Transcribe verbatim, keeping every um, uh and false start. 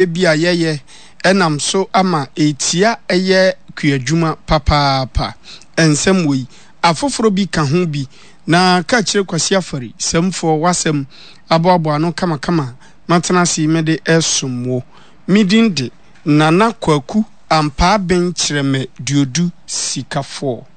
ebia yeye enam so ama etia eye kuadwuma papaapa ensem wei afoforo bi ka ho bi na ka kire kwasi afari semfo wasem aboabo ano kama kama matena si mede esomwo midinde nana kwaku ampa ben kireme diodu sikafo